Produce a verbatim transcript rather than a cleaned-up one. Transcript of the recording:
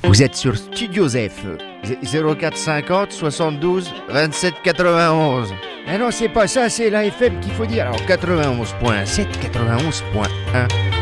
Vous êtes sur Studio Zef, zéro quatre cinquante soixante-douze vingt-sept quatre-vingt-onze. Mais non, c'est pas ça, c'est la F M qu'il faut dire. Alors quatre-vingt-onze point sept, quatre-vingt-onze point un.